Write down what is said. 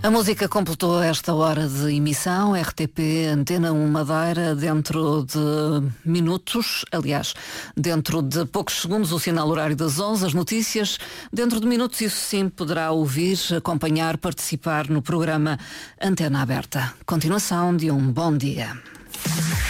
A música completou esta hora de emissão. RTP Antena 1 Madeira. Dentro de minutos, aliás, dentro de poucos segundos, o sinal horário das 11, as notícias. Dentro de minutos, isso sim, poderá ouvir, acompanhar, participar no programa Antena Aberta. Continuação de um bom dia.